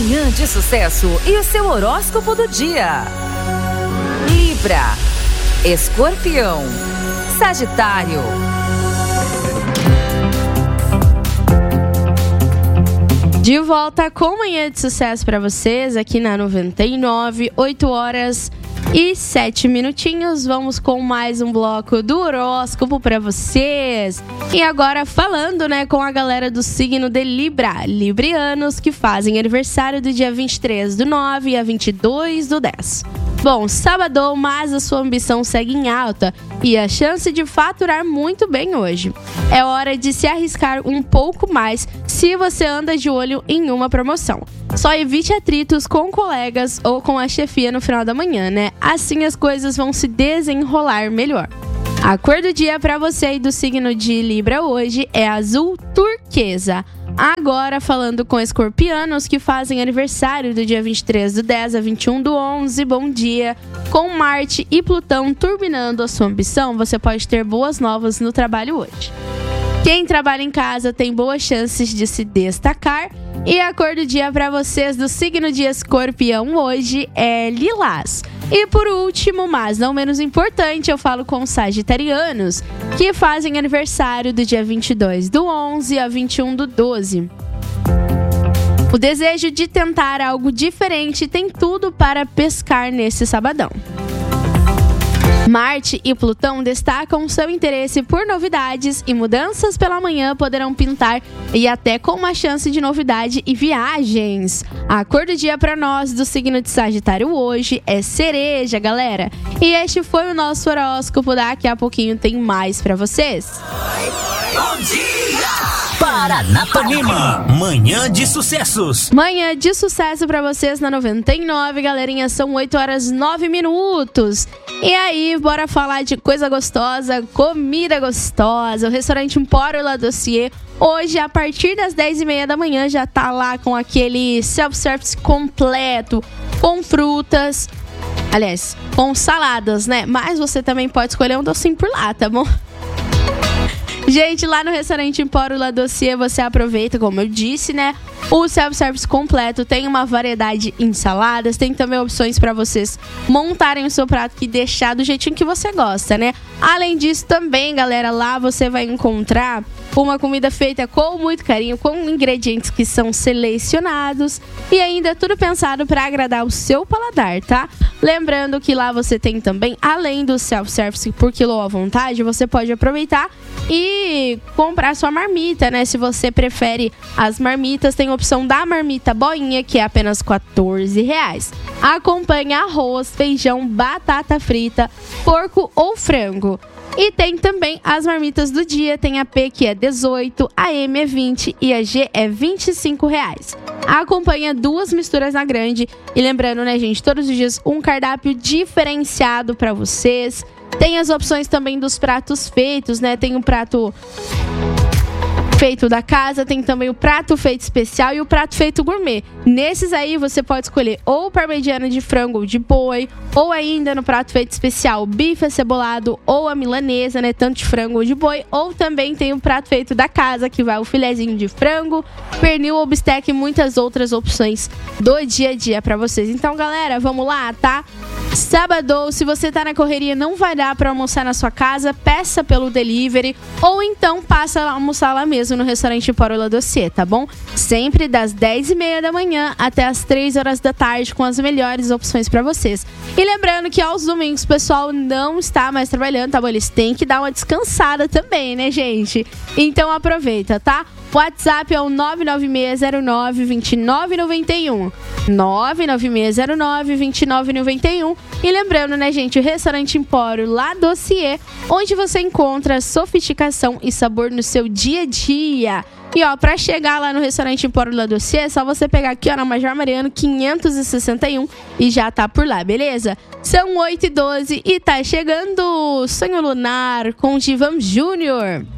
Manhã de Sucesso e o seu horóscopo do dia. Libra, Escorpião, Sagitário. De volta com Manhã de Sucesso para vocês aqui na 99, 8 horas e 7 minutinhos. Vamos com mais um bloco do horóscopo para vocês. E agora falando, com a galera do signo de Libra, librianos que fazem aniversário do dia 23/9 a 22/10. Bom, sabadão, mas a sua ambição segue em alta e a chance de faturar muito bem hoje. É hora de se arriscar um pouco mais se você anda de olho em uma promoção. Só evite atritos com colegas ou com a chefia no final da manhã, Assim as coisas vão se desenrolar melhor. A cor do dia para você aí do signo de Libra hoje é azul turquesa. Agora falando com escorpianos que fazem aniversário do dia 23/10 a 21/11, bom dia. Com Marte e Plutão turbinando a sua ambição, você pode ter boas novas no trabalho hoje. Quem trabalha em casa tem boas chances de se destacar. E a cor do dia para vocês do signo de Escorpião hoje é lilás. E por último, mas não menos importante, eu falo com sagitarianos que fazem aniversário do dia 22/11 a 21/12. O desejo de tentar algo diferente tem tudo para pescar nesse sabadão. Marte e Plutão destacam seu interesse por novidades e mudanças pela manhã poderão pintar e até com uma chance de novidade e viagens. A cor do dia para nós do signo de Sagitário hoje é cereja, galera. E este foi o nosso horóscopo. Daqui a pouquinho tem mais para vocês. Bom dia! Paranapanema, Manhã de Sucessos. Manhã de sucesso pra vocês na 99, galerinha. São 8 horas 9 minutos. E aí, bora falar de coisa gostosa, comida gostosa. O restaurante Empório La Dossier, hoje, a partir das 10h30 da manhã, já tá lá com aquele self-service completo, com frutas. Aliás, com saladas, Mas você também pode escolher um docinho por lá, tá bom? Gente, lá no restaurante Empório La Dossier você aproveita, como eu disse, o self-service completo, tem uma variedade em saladas, tem também opções para vocês montarem o seu prato e deixar do jeitinho que você gosta, Além disso também, galera, lá você vai encontrar uma comida feita com muito carinho, com ingredientes que são selecionados e ainda tudo pensado para agradar o seu paladar, tá? Lembrando que lá você tem também, além do self-service por quilo à vontade, você pode aproveitar e comprar sua marmita, Se você prefere as marmitas, tem a opção da marmita boinha, que é apenas R$14. Acompanha arroz, feijão, batata frita, porco ou frango. E tem também as marmitas do dia, tem a P que é 18, a M é 20 e a G é R$25. Acompanha 2 misturas na grande. E lembrando, gente, todos os dias um cardápio diferenciado para vocês. Tem as opções também dos pratos feitos, Tem o prato feito da casa, tem também o prato feito especial e o prato feito gourmet. Nesses aí você pode escolher ou parmegiana de frango ou de boi, ou ainda no prato feito especial, bife acebolado ou a milanesa, tanto de frango ou de boi, ou também tem o prato feito da casa, que vai o filezinho de frango, pernil ou bistec e muitas outras opções do dia a dia pra vocês. Então, galera, vamos lá, tá? Sábado, se você tá na correria, não vai dar pra almoçar na sua casa, peça pelo delivery ou então passa a almoçar lá mesmo no restaurante Empório La Dossier, tá bom? Sempre das 10h30 da manhã até as 3 horas da tarde com as melhores opções pra vocês. E lembrando que aos domingos o pessoal não está mais trabalhando, tá bom? Eles têm que dar uma descansada também, gente? Então aproveita, tá? O WhatsApp é o 99609-2991. 99609-2991. E lembrando, gente, o restaurante Empório La Dossier, onde você encontra sofisticação e sabor no seu dia a dia. E pra chegar lá no restaurante Empório La Dossier, é só você pegar aqui, na Major Mariano 561 e já tá por lá, beleza? São 8h12 e tá chegando Sonho Lunar com Divan Júnior.